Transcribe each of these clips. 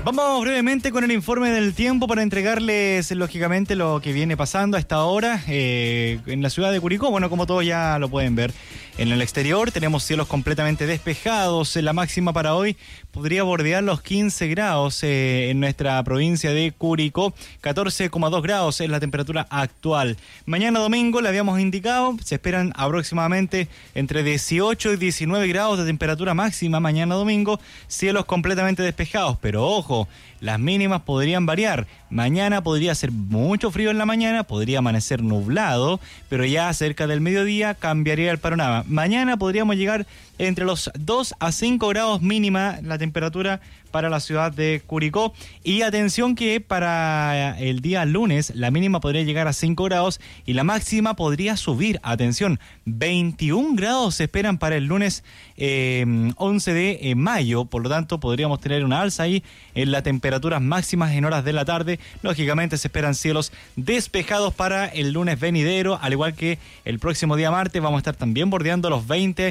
Vamos brevemente con el informe del tiempo para entregarles, lógicamente, lo que viene pasando a esta hora en la ciudad de Curicó. Bueno, como todos ya lo pueden ver, en el exterior tenemos cielos completamente despejados. La máxima para hoy podría bordear los 15 grados en nuestra provincia de Curicó. 14,2 grados es la temperatura actual. Mañana domingo, le habíamos indicado, se esperan aproximadamente entre 18 y 19 grados de temperatura máxima mañana domingo. Cielos completamente despejados, pero ojo, las mínimas podrían variar. Mañana podría ser mucho frío en la mañana, podría amanecer nublado, pero ya cerca del mediodía cambiaría el panorama. Mañana podríamos llegar entre los 2 a 5 grados mínima la temperatura para la ciudad de Curicó. Y atención que para el día lunes la mínima podría llegar a 5 grados y la máxima podría subir. Atención, 21 grados se esperan para el lunes 11 de mayo. Por lo tanto, podríamos tener una alza ahí en las temperaturas máximas en horas de la tarde. Lógicamente se esperan cielos despejados para el lunes venidero, al igual que el próximo día martes vamos a estar también bordeando los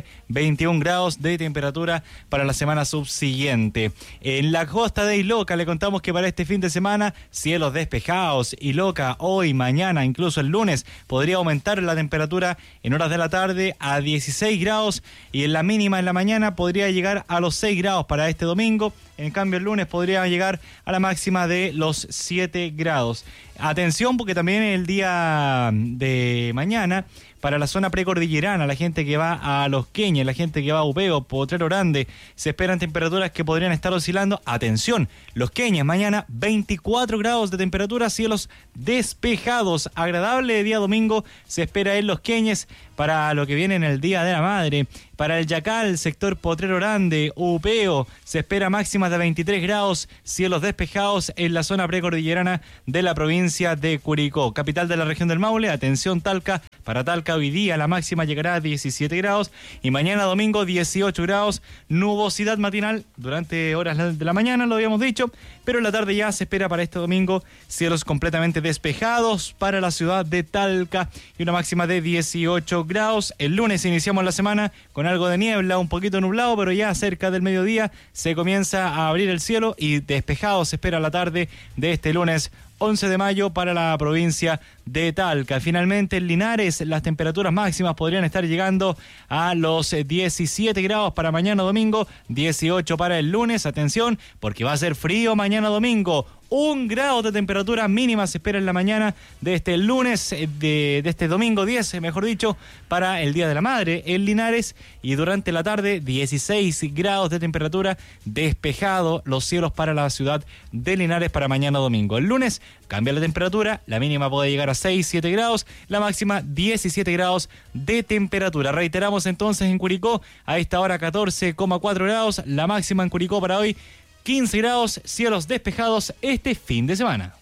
21 grados de temperatura para la semana subsiguiente. En la costa de Iloca le contamos que para este fin de semana cielos despejados. Iloca hoy, mañana, incluso el lunes podría aumentar la temperatura en horas de la tarde a 16 grados y en la mínima en la mañana podría llegar a los 6 grados para este domingo. En cambio el lunes podría llegar a la máxima de los 7 grados. Atención porque también el día de mañana para la zona precordillerana, la gente que va a Los Queñes, la gente que va a Upeo, Potrero Grande, se esperan temperaturas que podrían estar oscilando. Atención, Los Queñes, mañana 24 grados de temperatura, cielos despejados. Agradable día domingo se espera en Los Queñes para lo que viene en el Día de la Madre. Para el Yacal, sector Potrero Grande, Upeo, se espera máximas de 23 grados, cielos despejados en la zona precordillerana de la provincia de Curicó. Capital de la región del Maule, atención Talca, para Talca hoy día la máxima llegará a 17 grados y mañana domingo 18 grados, nubosidad matinal durante horas de la mañana, lo habíamos dicho, pero en la tarde ya se espera para este domingo cielos completamente despejados para la ciudad de Talca y una máxima de 18 grados. El lunes iniciamos la semana con algo de niebla, un poquito nublado, pero ya cerca del mediodía se comienza a abrir el cielo y despejado se espera la tarde de este lunes 11 de mayo para la provincia de Talca. Finalmente en Linares las temperaturas máximas podrían estar llegando a los 17 grados para mañana domingo, 18 para el lunes. Atención, porque va a ser frío mañana domingo. 1 grado de temperatura mínima se espera en la mañana de este lunes, de este domingo 10, mejor dicho, para el Día de la Madre en Linares. Y durante la tarde 16 grados de temperatura, despejado los cielos para la ciudad de Linares para mañana domingo. El lunes cambia la temperatura, la mínima puede llegar a 6, 7 grados, la máxima 17 grados de temperatura. Reiteramos entonces en Curicó, a esta hora 14,4 grados, la máxima en Curicó para hoy 15 grados, cielos despejados este fin de semana.